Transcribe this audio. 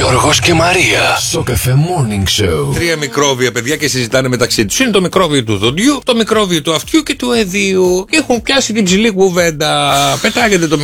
Γιώργος και Μαρία. Σοκαφέ Morning Show. Τρία μικρόβια, παιδιά, και συζητάνε μεταξύ τους. Είναι το μικρόβιο του δοντιού, το μικρόβιο του αυτιού και του εδίου. Και έχουν πιάσει την ψηλή κουβέντα. Πετάγεται το